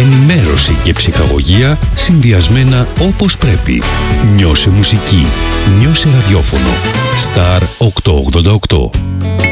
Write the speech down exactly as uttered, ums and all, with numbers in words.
Ενημέρωση και ψυχαγωγία συνδυασμένα όπως πρέπει. Νιώσε μουσική. Νιώσε ραδιόφωνο. Star οκτακόσια ογδόντα οκτώ.